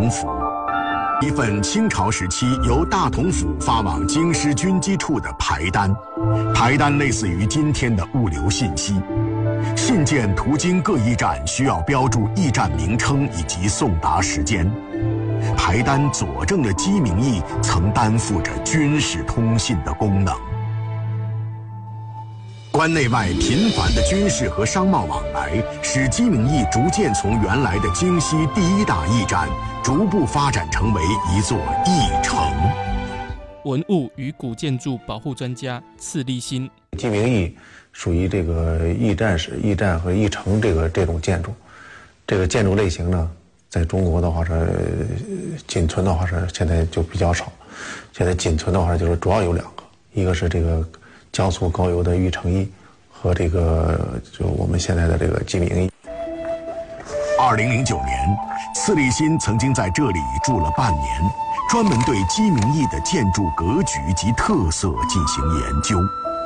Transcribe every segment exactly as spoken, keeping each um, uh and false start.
同府，一份清朝时期由大同府发往京师军机处的牌单。牌单类似于今天的物流信息，信件途经各驿站需要标注驿站名称以及送达时间。牌单佐证了鸡鸣驿曾担负着军事通信的功能。关内外频繁的军事和商贸往来，使鸡鸣驿逐渐从原来的京西第一大驿站，逐步发展成为一座驿城。 文物与古建筑保护专家次立新， 鸡鸣驿属于这个驿站式、驿站和驿城这个这种建筑，这个建筑类型呢，在中国的话是仅存的话是现在就比较少，现在仅存的话就是主要有两个，一个是这个江苏高邮的玉成驿和这个就我们现在的这个鸡鸣驿。 二零零九年，次立新曾经在这里住了半年，专门对鸡鸣驿的建筑格局及特色进行研究。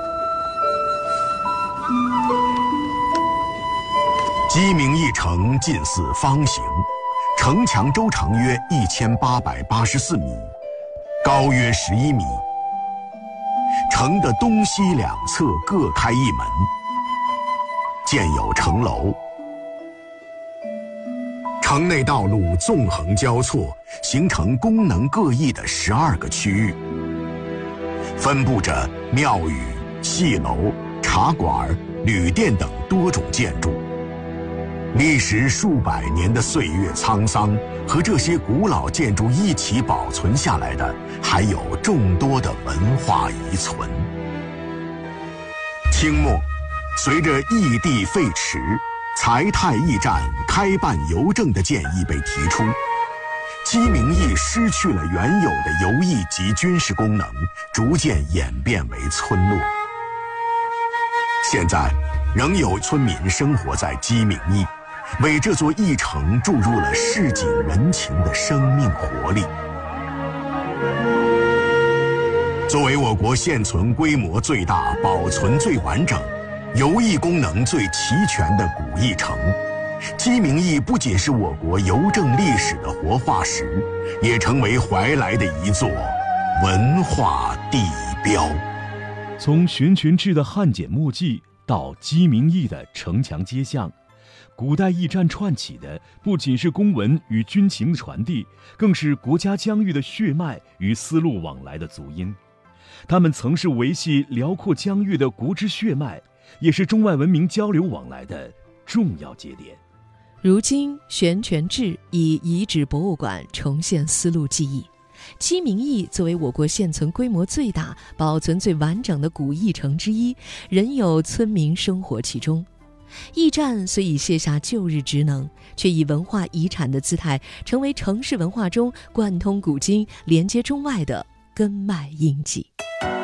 鸡鸣驿城近似方形，城墙周长约一千八百八十四米，高约十一米。城的东西两侧各开一门，建有城楼。城内道路纵横交错，形成功能各异的十二个区域，分布着庙宇、戏楼、茶馆、旅店等多种建筑。历时数百年的岁月沧桑，和这些古老建筑一起保存下来的，还有众多的文化遗存。清末，随着驿地废弛，财泰驿站开办邮政的建议被提出，鸡鸣驿失去了原有的邮驿及军事功能，逐渐演变为村落。现在，仍有村民生活在鸡鸣驿，为这座驿城注入了市井人情的生命活力。作为我国现存规模最大、保存最完整、邮驿功能最齐全的古驿城，鸡鸣驿不仅是我国邮政历史的活化石，也成为怀来的一座文化地标。 从寻群志的汉简墨迹到鸡鸣驿的城墙街巷，古代驿站串起的不仅是公文与军情的传递，更是国家疆域的血脉与丝路往来的足音。它们曾是维系辽阔疆域的国之血脉，也是中外文明交流往来的重要节点。 如今，玄泉志以遗址博物馆重现丝路记忆。鸡鸣驿作为我国现存规模最大、保存最完整的古驿城之一，仍有村民生活其中。驿站虽已卸下旧日职能，却以文化遗产的姿态，成为城市文化中贯通古今、连接中外的根脉印记。